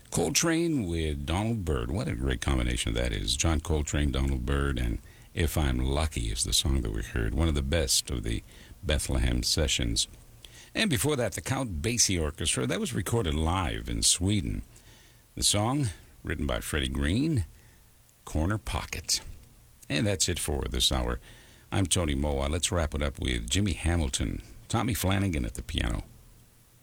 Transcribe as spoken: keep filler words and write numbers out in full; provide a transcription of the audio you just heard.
Coltrane with Donald Byrd. What a great combination that is. John Coltrane, Donald Byrd, and If I'm Lucky is the song that we heard. One of the best of the Bethlehem sessions. And before that, the Count Basie Orchestra. That was recorded live in Sweden. The song, written by Freddie Green, Corner Pocket. And that's it for this hour. I'm Tony Moa. Let's wrap it up with Jimmy Hamilton, Tommy Flanagan at the piano.